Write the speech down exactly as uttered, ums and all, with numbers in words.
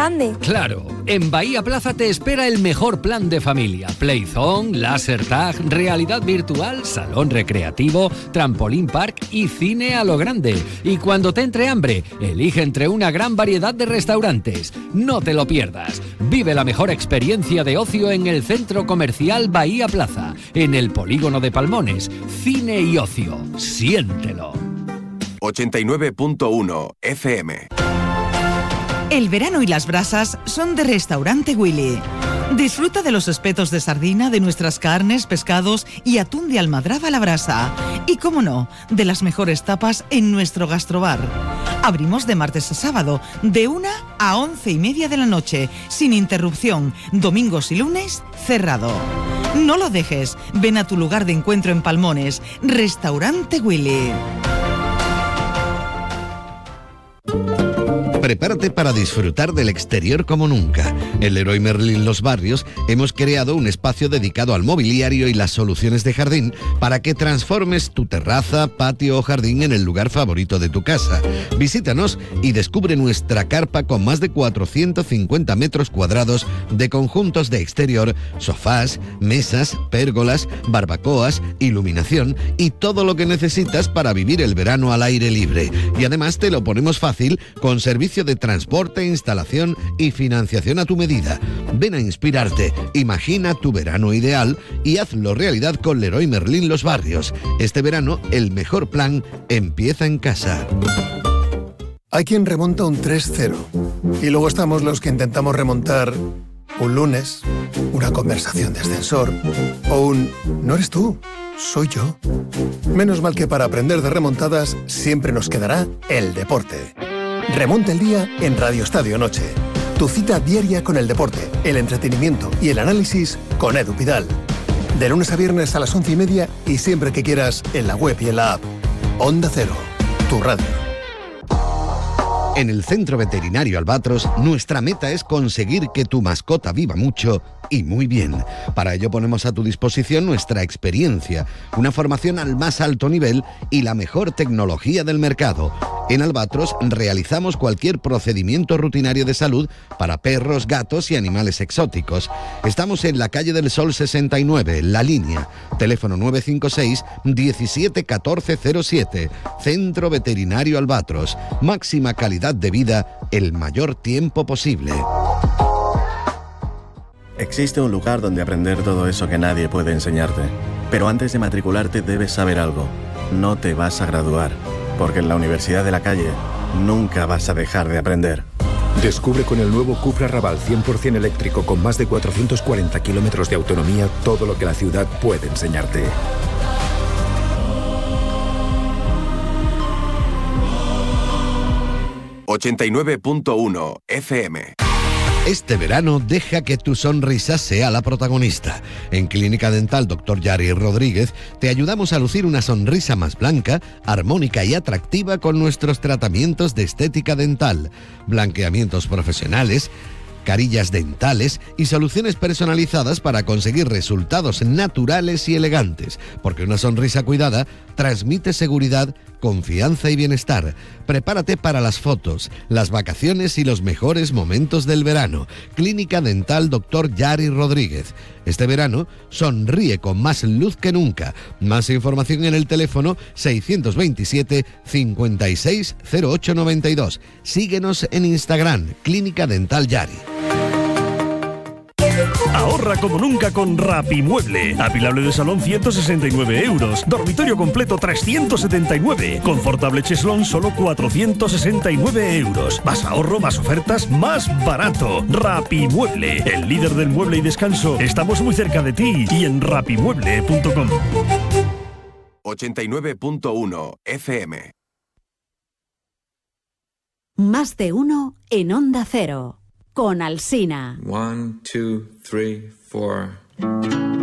grande. Claro, en Bahía Plaza te espera el mejor plan de familia. Playzone, laser tag, realidad virtual, salón recreativo, trampolín park y cine a lo grande. Y cuando te entre hambre, elige entre una gran variedad de restaurantes. No te lo pierdas. Vive la mejor experiencia de ocio en el Centro Comercial Bahía Plaza, en el Polígono de Palmones. Cine y ocio. Siéntelo. ochenta y nueve punto uno F M. El verano y las brasas son de Restaurante Willy. Disfruta de los espetos de sardina, de nuestras carnes, pescados y atún de almadraba a la brasa. Y, cómo no, de las mejores tapas en nuestro gastrobar. Abrimos de martes a sábado, de una a once y media de la noche, sin interrupción. Domingos y lunes, cerrado. No lo dejes. Ven a tu lugar de encuentro en Palmones. Restaurante Willy. Prepárate para disfrutar del exterior como nunca. En Leroy Merlin Los Barrios hemos creado un espacio dedicado al mobiliario y las soluciones de jardín para que transformes tu terraza, patio o jardín en el lugar favorito de tu casa. Visítanos y descubre nuestra carpa con más de cuatrocientos cincuenta metros cuadrados de conjuntos de exterior, sofás, mesas, pérgolas, barbacoas, iluminación y todo lo que necesitas para vivir el verano al aire libre. Y además te lo ponemos fácil con servicio de transporte, instalación y financiación a tu medida. Ven a inspirarte, imagina tu verano ideal y hazlo realidad con Leroy Merlin Los Barrios. Este verano, el mejor plan empieza en casa. Hay quien remonta un tres cero y luego estamos los que intentamos remontar un lunes, una conversación de ascensor o un «no eres tú, soy yo». Menos mal que para aprender de remontadas siempre nos quedará el deporte. Remonta el día en Radio Estadio Noche. Tu cita diaria con el deporte, el entretenimiento y el análisis con Edu Pidal. De lunes a viernes a las once y media y siempre que quieras en la web y en la app. Onda Cero, tu radio. En el Centro Veterinario Albatros, nuestra meta es conseguir que tu mascota viva mucho y muy bien. Para ello ponemos a tu disposición nuestra experiencia, una formación al más alto nivel y la mejor tecnología del mercado. En Albatros realizamos cualquier procedimiento rutinario de salud para perros, gatos y animales exóticos. Estamos en la calle del Sol sesenta y nueve, La Línea. Teléfono nueve cinco seis, diecisiete catorce cero siete. Centro Veterinario Albatros. Máxima calidad de vida el mayor tiempo posible. Existe un lugar donde aprender todo eso que nadie puede enseñarte. Pero antes de matricularte debes saber algo. No te vas a graduar, porque en la Universidad de la Calle nunca vas a dejar de aprender. Descubre con el nuevo Cupra Raval cien por ciento eléctrico con más de cuatrocientos cuarenta kilómetros de autonomía todo lo que la ciudad puede enseñarte. ochenta y nueve punto uno F M. Este verano deja que tu sonrisa sea la protagonista. En Clínica Dental doctor Yari Rodríguez te ayudamos a lucir una sonrisa más blanca, armónica y atractiva con nuestros tratamientos de estética dental, blanqueamientos profesionales, carillas dentales y soluciones personalizadas para conseguir resultados naturales y elegantes, porque una sonrisa cuidada transmite seguridad, confianza y bienestar. Prepárate para las fotos, las vacaciones y los mejores momentos del verano. Clínica Dental doctor Yari Rodríguez. Este verano sonríe con más luz que nunca. Más información en el teléfono seiscientos veintisiete, cincuenta y seis, cero ocho noventa y dos. Síguenos en Instagram, Clínica Dental Yari. Ahorra como nunca con Rapimueble. Apilable de salón ciento sesenta y nueve euros. Dormitorio completo trescientos setenta y nueve. Confortable cheslón solo cuatrocientos sesenta y nueve euros. Más ahorro, más ofertas, más barato. Rapimueble, el líder del mueble y descanso. Estamos muy cerca de ti y en rapimueble punto com. ochenta y nueve punto uno F M. Más de uno en Onda Cero. Con Alsina. One, two, three, four.